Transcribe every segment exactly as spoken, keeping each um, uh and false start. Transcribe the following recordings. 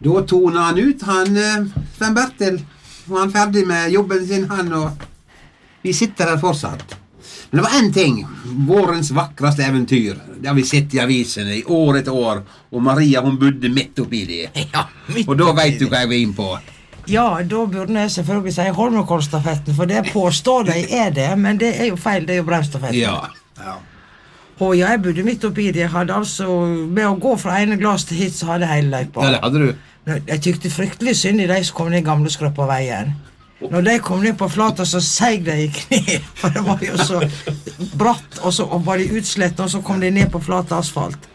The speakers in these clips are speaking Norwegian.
Da toner han ut, han Sven Bertil. Var han ferdig med jobben sin, han, og vi sitter der fortsatt. Men det var en ting, vårens vakreste eventyr. Det har vi sett i avisene i år etter år, og Maria, hun bodde midt oppi det. Ja, midt og da vet du hva jeg var inn på. Ja, da burde jeg selvfølgelig si Holmenkollstafetten, for det påstår de er det, men det er jo feil, det er jo Braustafetten. Ja, ja. Og ja, jeg bodde midt oppi det. Jeg hadde altså, med å gå fra ene glass til hit, så hadde jeg hele løypa. Ja, det hadde du. Jeg tykte fryktelig synd i de som kom ned gamle skrøp på veien. Når de kom ned på flata, så seig de i kne, for det var jo så bratt, og så og var de utslett, og så kom de ned på flata asfalt.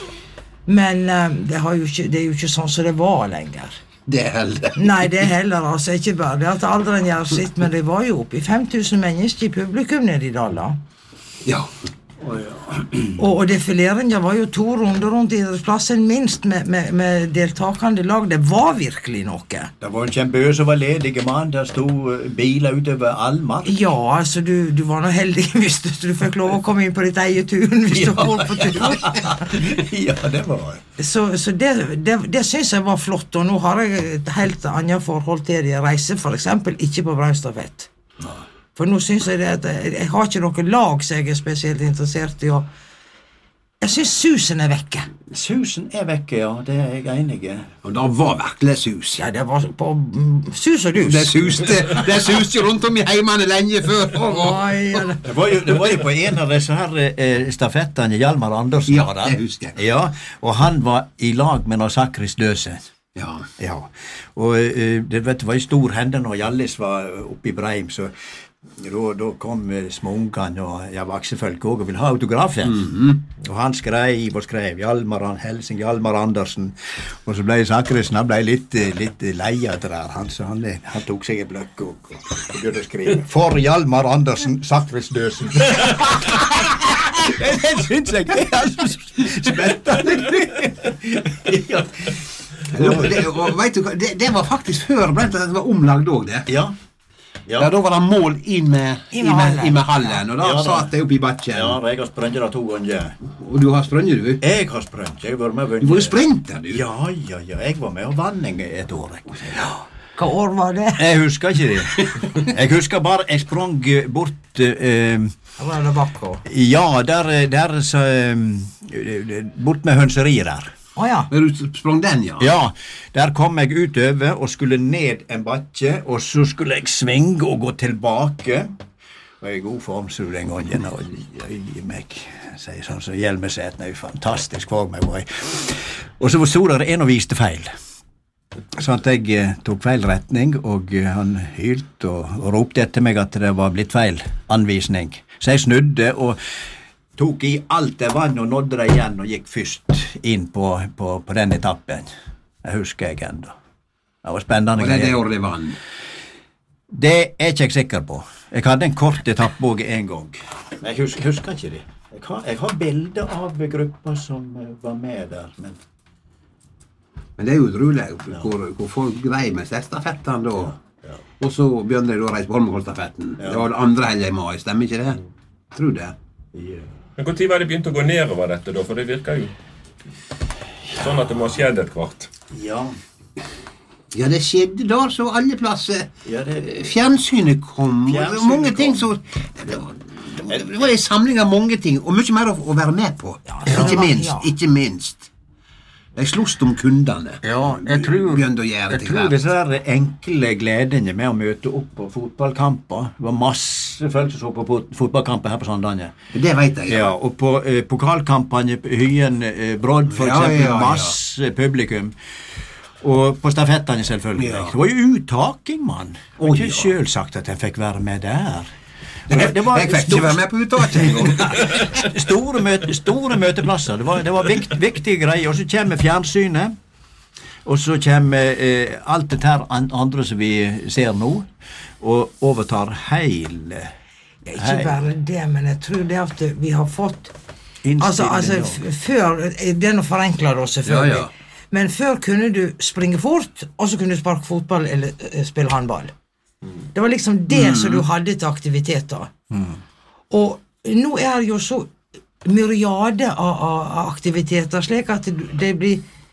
Men um, det, har jo ikke, det er jo ikke sånn som det var lenger. Det heller. Nei, det heller, altså, ikke bare det at alderen gjør sitt, men det var jo oppi fem tusen mennesker i publikum nede i Dalla. Ja. Oh, ja. Og, og defileringen var jo to runder rundt idrettsplassen minst med, med, med deltakende lag. Det var virkelig noe. Det var en kjempø som var ledige, mann. Der stod biler utover all mark. Ja, altså, du, du var nå heldig hvis du, du fikk lov å komme inn på ditt eget turen hvis ja. Du holdt på tur. Ja, det var det. Så, så det, det, det synes jeg var flott, og nå har jeg et helt annet forhold til det. Jeg reiser for eksempel ikke på Braustafett. Nei. For nå synes jeg det at jeg, jeg har ikke noe lag som jeg er spesielt interessert i, og jeg synes susen er vekke. Susen er vekke, ja, det er jeg enig i. Og det var virkelig sus. Ja, det var på mm, sus og dus. Det suste, det suste rundt om i heimene lenge før. Oi, ja, det, var jo, det var jo på en av disse her eh, stafettene Hjalmar Andersen. Ja, det husker jeg. Ja, og han var i lag med noe Sakris Døse. Ja. Ja, og eh, det, vet, det var en stor hende når Hjallis var oppe i Breim, så Da, da kom småungene og ja, vaksefolk også og ville ha autografer. Mm-hmm. Og han skrev og skrev Hjalmar Helsing, Hjalmar Andersen. Og så ble Sakrisen, han ble litt, litt lei av det der. Han, så han, han tok seg en bløkk og, og, og begynte å skrive For Hjalmar Andersen, Sakris Døsen. Det synes jeg det er så spennende. Ja. Og det, og vet du hva, det, det var faktisk før Brent, det var omlagd også det. Ja. Ja. Ja, da var det mål inn med, I med, hallen. i med hallen, og da ja, satt jeg opp i bakken. Ja, jeg har sprønget det to ganger. Og du har sprønget, du? Jeg har sprønt, jeg var med og vunnet. Du var jo sprinter, du? Ja, ja, ja, jeg var med og vann et år. Ja. Hva år var det? Jeg husker ikke det. Jeg husker bare, jeg sprang bort... Uh, var det Bakko? Ja, der, der så, uh, bort med hønseriet der. Å oh, ja. Men du sprang den, ja? Ja, der kom jeg utover og skulle ned en bakke, og så skulle jeg svinge og gå tilbake. Og jeg er i god form, så den gangen, og jeg meg, sier sånn, så hjelmeseten er jo fantastisk for meg. Og så stod der en og viste feil. Så at jeg eh, tok feil retning, og eh, han hylt og, og ropte etter meg at det var blitt feil anvisning. Så jeg snudde og tok i alt det vann og nådde det igjen og gikk først inn på, på, på den etappen. Det husker jeg enda. Det var spennende. Og det er det året det vann? Det er ikke jeg sikker på. Jeg hadde en kort etappe også en gang. Jeg husker, husker ikke det. Jeg har, jeg har bilder av grupper som var med der, men... Men det er jo utrolig hvor, hvor folk grei med stafettene da. Ja, ja. Og så begynner de da å reise på Holmenkollstafetten. Ja. Det var det andre helgen i mai, stemmer ikke det? Jeg tror det. Yeah. Men hvor tid var det begynt å gå nedover dette da? For det virker jo sånn at det må ha skjedd et kvart. Ja. Ja, det skjedde da så alle plasser. Ja, det... Fjernsynet kom. Fjernsynet mange ting kom. Så... Det var, det, var, det var en samling av mange ting, og mye mer å, å være med på. Ja, ikke minst, ja. ikke minst. Jeg sloss om kundene. Ja, jeg tror, begynte å gjøre jeg tror disse der enkle gledene med å møte opp på fotballkamper. Det var masse folk som så på fotballkamper her på Sandane. Det vet jeg, ja. Ja, og på eh, pokalkampene, Hyen eh, Brodd for ja, eksempel, ja, ja. masse publikum. Og på stafettene selvfølgelig. Ja. Det var jo uttaking, mann. Det var ikke ja. Selv sagt at jeg fikk være med der. Det, det var jeg fikk ikke være med på uttaking. store, møte, store møteplasser. Det var, det var vikt, viktige greier. Og så kommer fjernsynet. Og så kommer eh, alt det her andre som vi ser nå. Og overtar hele... Det er ikke bare det, men jeg tror det at vi har fått... Altså, altså før... Det er noe forenklet da, selvfølgelig. Ja, ja. Men før kunne du springe fort, og så kunne du sparke fotball eller uh, spille handball. Det var liksom det mm. som du hadde til aktiviteter. Mm. Og nå er det jo så myriade av, av aktiviteter, slik at det blir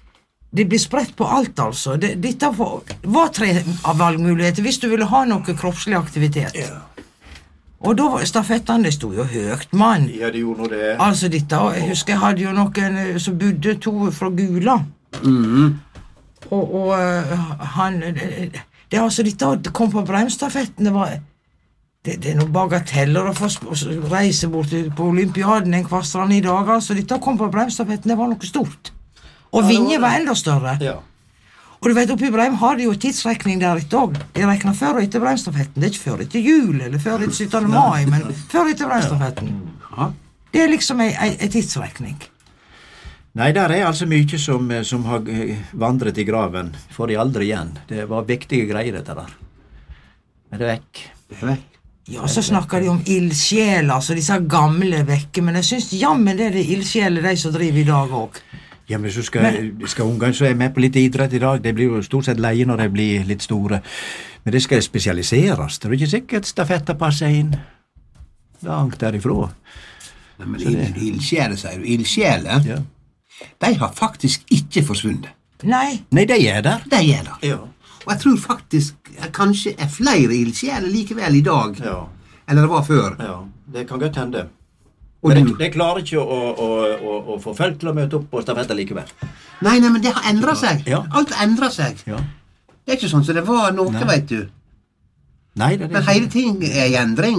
det blir spredt på alt, altså. Det, dette var, var tre valgmuligheter hvis du ville ha noe kroppslig aktivitet. Ja. Og da var stafettene, det stod jo høyt, mann. Ja, det gjorde noe det. Altså, dette, jeg husker jeg hadde jo noen som bodde to fra Gula. Mhm. Og, og uh, han, det, det altså, dette, det kom på bremstafetten, det var, det, det er noen bagateller å få reise bort på Olympiaden en kvarstrand i dag, altså, dette kom på bremstafetten, det var noe stort. Og ja, Vinje var enda større. Ja. Og du vet, oppe i Breim har de jo tidsrekning der etter også. De rekner før og etter bremstafetten. Det er ikke før etter jul, eller før etter syttende mai, men før etter bremstafetten. Ja. Det er liksom en tidsrekning. Nei, der er altså mye som, som har vandret i graven. Får de aldri igjen. Det var viktige greier, dette der. Er det vekk? Det er vekk. Ja, så snakker de om ildsjeler, altså disse gamle vekke, men jeg synes jammen det er det ildsjeler de som driver i dag også. Ja, men så skal, men, skal ungene så er med på litt idrett i dag. De blir jo stort sett leie når de blir litt store. Men det skal spesialiseres. Det er ikke sikkert stafetter passer inn langt derifra. Nei, men ildsjele, sier du. Ildsjele, ja. De har faktisk ikke forsvunnet. Nei. Nei, de er der. De er der. Ja. Og jeg tror faktisk kanskje er flere ildsjele likevel i dag Ja. enn det var før. Ja, det kan godt hende. Og Men du- de, de klarer ikke å, å, å, å få folk til å møte opp på stafetter likevel. Nei, nei, men det har endret seg. Ja. Alt har endret seg. Ja. Det er ikke sånn som det var noe, Nei. vet du. Nei, det er Men hele ting er i endring.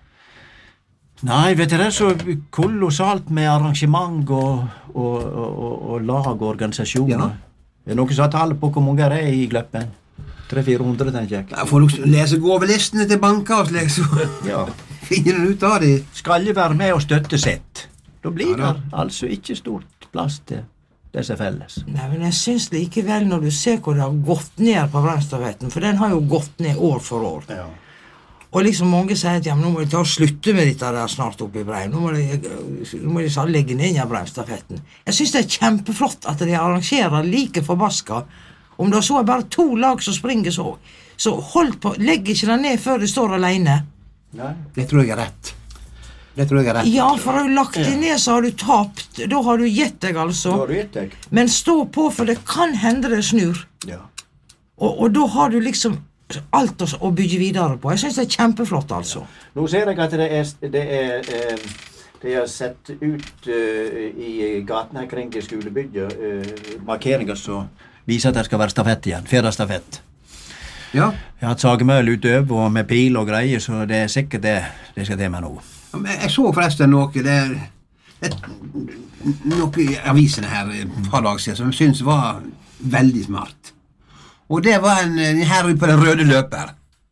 Nei, vet du, det er så kolossalt med arrangement og, og, og, og, og lag og organisasjoner. Ja. Det er noen som har tallet på hvor mange det er i Gløppen. tre-fire hundre, tenker jeg. Da får du lese gåvelistene til banker og slik, så Ja. finner du ut av det. Skal jo være med og støtte sitt. Da blir Ja, da. det altså ikke stort plass til disse felles. Nei, men jeg synes likevel når du ser hvor det har gått ned på bremstafetten, for den har jo gått ned år for år. Ja. Og liksom mange sier at ja, men nå må de ta og slutte med dette der snart oppe i Breim. Nå må de, nå må de så legge ned igjen bremstafetten. Jeg synes det er kjempeflott at de arrangerer like forbaska. Om det så er bare to lag som springer så, så hold på, legg ikke den ned før de står alene. Nei. Det tror jeg er rett. Det tror jeg er rett. Ja, for har du lagt det ned så har du tapt. Da har du gitt deg Da altså. har du gitt deg. Men stå på, for det kan hende det snur. Ja. Og, og da har du liksom alt å, å bygge videre på. Jeg synes det er kjempeflott, altså. Nå ser jeg at det er, det er eh, de har sett ut eh, i gaten her kring skolebygget eh, markeringer som viser at det skal være stafett igjen. Fjerdestafett. Ja. Jeg har hatt sagemøll utover og med pil og greier, så det er sikkert det det skal til med nå. Men Jeg så forresten noe det, det, noe i avisene her et par dager siden som jeg synes var veldig smart. Og det var en, en her ute på den røde løper.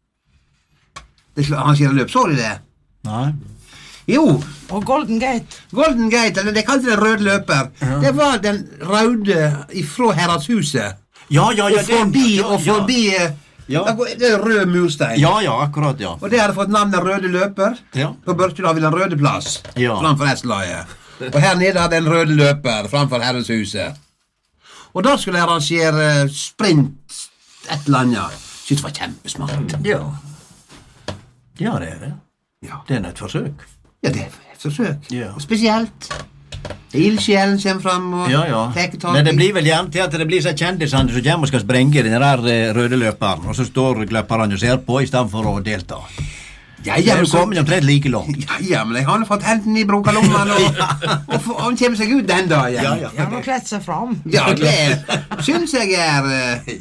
Det sl- Han sier løp, så du det? Nei. Jo, Og Golden Gate. Golden Gate, eller de kalte det rød løper. Det var den røde ifra Herredshuset. Ja, ja, ja. Og forbi, det, og forbi eh, Ja. da går- Det er rød murstein. Ja, ja, akkurat, ja. Og det hadde fått navnet Røde løper. Ja. På Børkedal vil den røde plass Ja. framfor Estløye. Og her nede hadde en røde løper framfor Herreshuset. Og da skulle jeg arrangere sprint et eller annet. Synes det var kjempesmart. Ja. Ja, det er det. Ja, Det er et forsøk. ja det er et forsøk. Ja. Og spesielt. Ildsjelen kommer fram og Ja, ja. tar tak Men det i- blir vel gjerne til at det blir så kjendisene som kommer og skal sprenge den der eh, røde løperen, og så står løperen og ser på i stedet for å delta. Ja, Det ja, er men jo så, kommet omtrent like langt. ja, ja, men jeg har nå fått hendene i brokalommen, og, og, for- og han kommer seg ut den dagen. Ja, ja. De har kledd seg fram. Ja, det synes jeg er eh,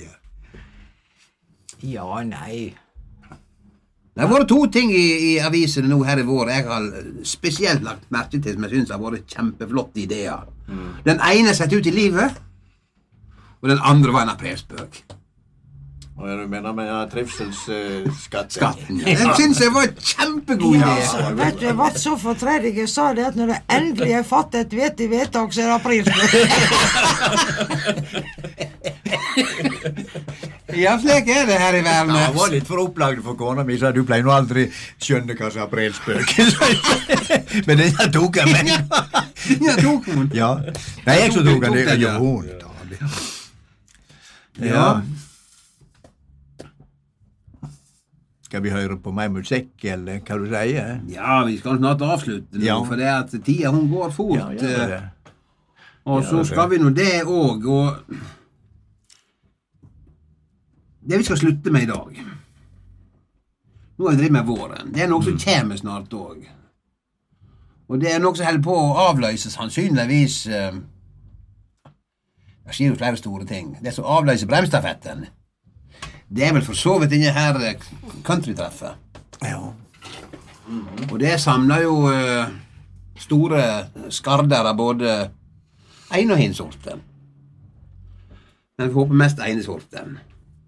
Ja, nei. Det har vært to ting i, i avisene nå her i vår jeg har spesielt lagt merke til som jeg synes har vært kjempeflotte ideer. Den ene er satt ut i livet, og den andre var en aprilspøk. Og du mener med ja, trivselsskatt? Skatten, ja. Den synes jeg var en kjempegod Ja, idé. så, vet du, jeg ble så fortredig. Jeg sa det at når det endelig er fattet et vettig vedtak, så er det aprilspøk. Ja, slik er det her i Ja, det var verden. litt for opplagd for kona mi, så du pleier nå aldri skjønne hva som er aprilspøk. Men den her tok jeg med. Ja, tok hun. Ja. Nei, jeg som tok den. Tok den, Det ja. gjorde hun. da. Ja. Skal vi høre på mer musikk, eller hva du sier? Ja, vi skal snart avslutte nå, Ja. for det at tida hun går fort. Ja, ja, det er eh, det. Og Ja, så det er skal vi nå det òg, og det vi skal slutte med i dag, nå har vi drevet med våren, det er noe som kommer snart også. Og det er noe som holder på å avløse sannsynligvis, uh, det skjer jo flere store ting, det som avløser bremstafetten, det er vel for så vidt inne her countrytreffet. Ja. Og det samler jo uh, store skarder av både en og hin sorten. Men vi håper mest ene sorten.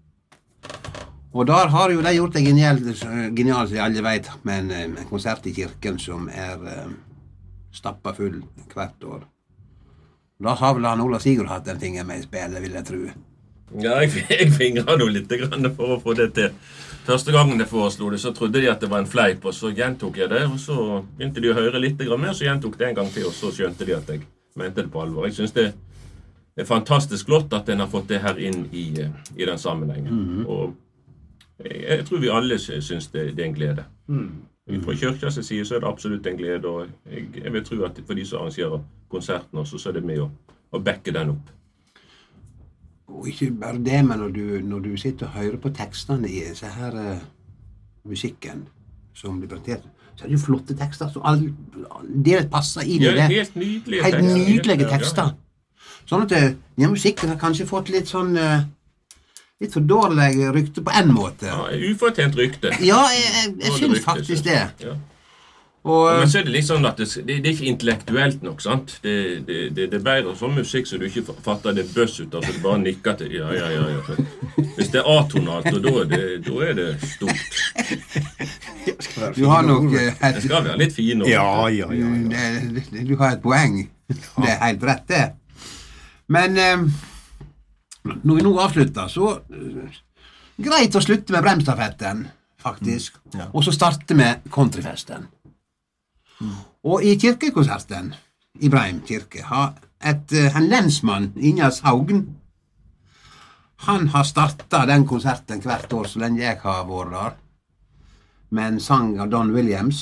Og der har jo de gjort det genialt, genialt som alle vet, med en, en konsert i kirken som er uh, stappet full hvert år. Da har vel han Ola Sigurd hatt den tingen med i spillet, vil jeg tro. Ja, jeg, jeg fingret nå litt grann for å få det til. Første gangen jeg foreslo det, så trodde de at det var en fleip, og så gjentok jeg det, og så begynte de å høre litt mer, så gjentok det en gang til, og så skjønte de at jeg mente det på alvor. Jeg synes det er fantastisk flott at en har fått det her inn i, i den sammenhengen. Mm-hmm. Og jeg, jeg tror vi alle synes det, det er en glede. Mm-hmm. Fra kirkas side så er det absolutt en glede, og jeg, jeg vil tro at for de som arrangerer konserten også, så er det med å, å backe den opp. Og ikke bare det, men når du, når du sitter og hører på tekstene i så her uh, musikken som blir presentert, så er det jo flotte tekster, så all, det passer inn i det. Ja, helt nydelige helt tekster. nydelige tekster. Sånn at ja, musikken har kanskje fått litt sånn, uh, litt for dårlig rykte på en måte. Ja, ufortjent rykte. Ja, jeg, jeg, jeg synes faktisk det. Ja. Og, men så er det liksom at det, det, det er ikke intellektuelt nok, sant? Det, det, det, det er bedre sånn musikk så du ikke fatter det bøss ut, altså du bare nikker til, ja, ja, ja, ja. Hvis det er atonalt, og da er det, da er det stort. Du har nok et, det skal være litt fint. Ja, ja, ja. ja. Det, det, du har et poeng. Det er helt rett, det. Men um, når vi nå avslutter, så uh, greit å slutte med bremstafetten, faktisk, mm, ja. Og så starte med countryfesten. Mm. Og i kirkekonserten i Breim kirke har et, en lensmann, Ingjerd Haugen, han har startet den konserten hvert år så lenge jeg har vært der, med en sang av Don Williams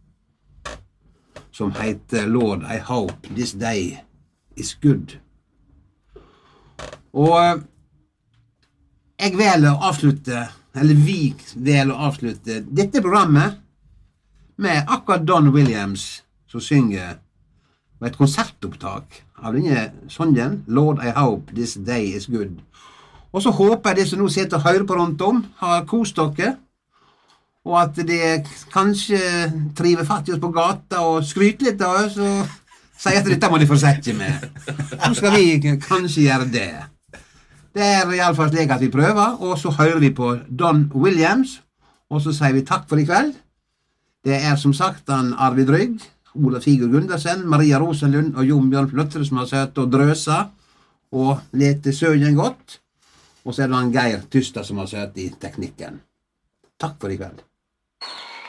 som heter Lord, I hope this day is good. Og jeg velger å avslutte, eller vi velger å avslutte dette programmet med akkurat Don Williams som synger med et konsertopptak av denne sangen, Lord, I hope this day is good. Og så håper jeg de som nå sitter og hører på rundt om, har kost dere, og at de kanskje triver fatt i oss på gata og skryter litt av oss, og sier at dette må de forsette med. Så skal vi kanskje gjøre det. Det er i alle fall slik at vi prøver, og så hører vi på Don Williams, og så sier vi takk for i kveld. Det er som sagt han Arvid Rygg, Olav Sigurd Gundersen, Maria Rosenlund og Jon Bjørn Fløttere som har sett og drøsa og lete søgjen godt. Og så er det han Geir Tystad som har sett i teknikken. Takk for i kveld.